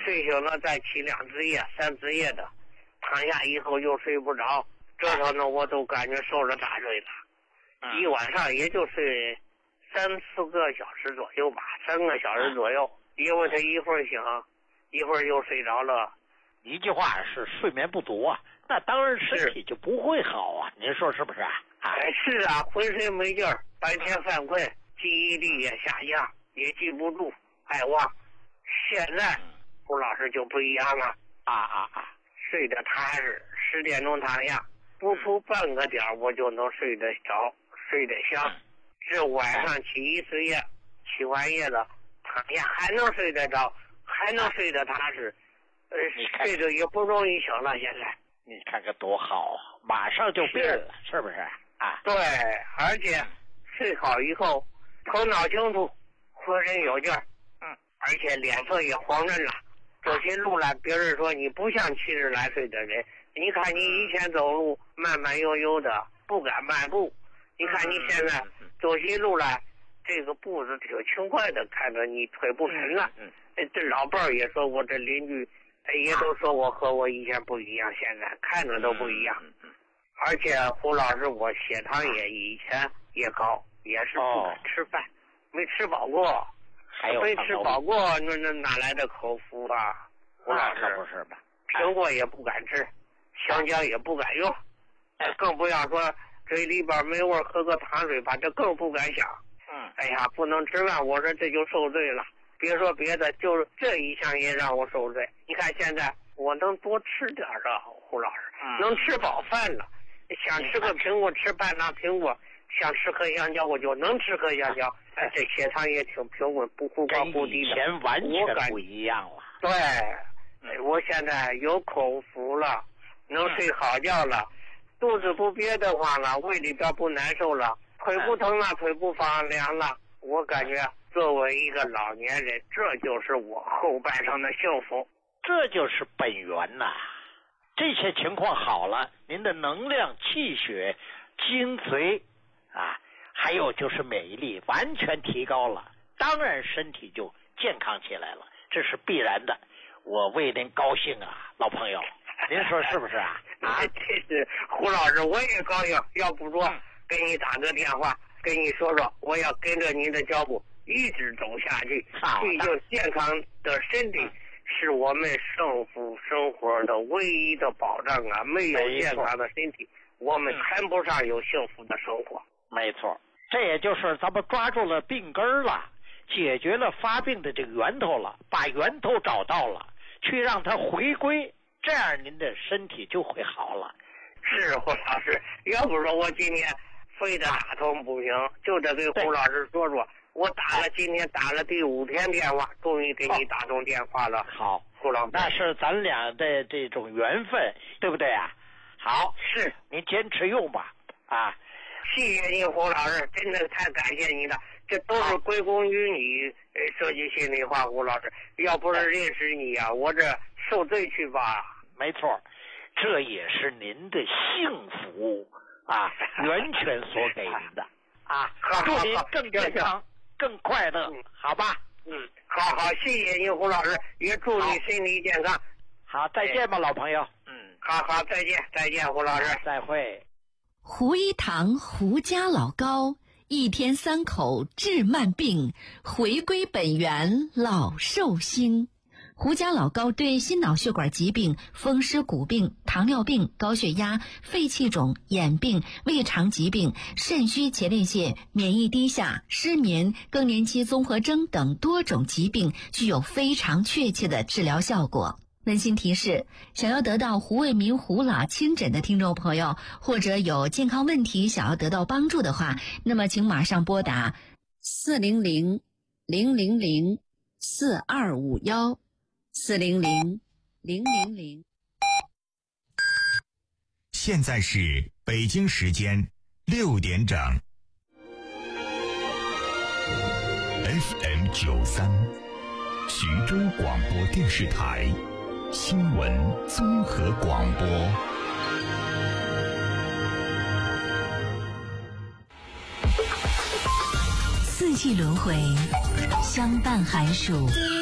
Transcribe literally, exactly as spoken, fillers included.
睡醒了再起两次夜、三次夜的，躺下以后又睡不着，这时候呢我都感觉受了大罪了。嗯、一晚上也就睡三四个小时左右吧，三个小时左右，因为他一会儿醒，一会儿又睡着了。 一句话是睡眠不足啊，那当然身体就不会好啊，您说是不是啊？ 哎，是啊，浑身没劲儿，白天犯困，记忆力也下降，也记不住，爱忘。现在胡老师就不一样了， 啊啊啊！ 睡得踏实，十点钟躺下，不出半个点我就能睡得着，睡得香。这晚上起一次夜，起完夜了躺下还能睡得着，还能睡得踏实，呃，睡得也不容易醒了。现在你看看多好啊，马上就变了，是, 是不是啊？ 对，而且睡好以后头脑清楚，浑身有劲儿，嗯，而且脸色也黄润了。走起路来，别人说你不像七十来岁的人，你看你以前走路慢慢悠悠的，不敢迈步，你看你现在走起路来，这个步子挺轻快的，看着你腿不沉了。嗯，这老伴儿也说过，这邻居也都说我和我以前不一样，现在看着都不一样。而且胡老师，我血糖也以前也高，也是不敢吃饭，没吃饱过。 还有没吃饱过，那那哪来的口福啊？胡老师， 可不是吧？ 苹果也不敢吃，香蕉也不敢用，哎，更不要说嘴里边没味，喝个糖水吧，这更不敢想。嗯，哎呀，不能吃饭，我说这就受罪了。别说别的，就是这一项也让我受罪。你看现在我能多吃点啊，胡老师，嗯、能吃饱饭了。想吃个苹果，吃半拉苹果；想吃颗香蕉，我就能吃颗香蕉。哎，这血糖也挺平稳，不忽高忽低的。 以前完全不一样了。 对，嗯、我现在有口福了，能睡好觉了，嗯、肚子不憋得慌了，胃里边不难受了，腿不疼了，腿不发凉了。我感觉作为一个老年人，这就是我后半生的幸福。 这就是本源呐、啊。这些情况好了，您的能量、气血、精髓啊，还有就是免疫力完全提高了，当然身体就健康起来了，这是必然的。我为您高兴啊，老朋友，您说是不是啊？啊， 这是胡老师，我也高兴。要不说给你打个电话，跟你说说，我要跟着您的脚步一直走下去。毕竟健康的身体是我们幸福生活的唯一的保障啊！没有健康的身体，我们谈不上有幸福的生活。 没错，这也就是咱们抓住了病根了，解决了发病的这个源头了，把源头找到了，去让它回归，这样您的身体就会好了。 是胡老师，要不说我今天非得打通不行，就得给胡老师说说。我打了，今天打了第五天电话，终于给你打通电话了。 好， 胡老师， 那是咱俩的这种缘分，对不对啊？好， 是您坚持用吧，啊！ 谢谢你，胡老师，真的太感谢你了，这都是归功于你。说句心里话，胡老师，要不是认识你啊，我这受罪去吧。 没错，这也是您的幸福啊，源泉所给您的啊，祝您更健康。更快乐，嗯、好吧？ 嗯，好好，谢谢你，胡老师，也祝你身体健康。 好，再见吧，老朋友。 嗯，好好，再见，再见，胡老师， 再会。 胡一堂胡家老高，一天三口治慢病，回归本源老寿星。胡家老高对心脑血管疾病、风湿骨病、糖尿病、高血压、肺气肿、眼病、胃肠疾病、肾虚前列腺、免疫低下、失眠、更年期综合征等多种疾病具有非常确切的治疗效果。温馨提示，想要得到胡卫民胡老亲诊的听众朋友，或者有健康问题想要得到帮助的话，那么请马上拨打四零零零零零四二五幺四零零零零零。 现在是北京时间六点整。F M 九三，徐州广播电视台新闻综合广播。 四季轮回，相伴寒暑。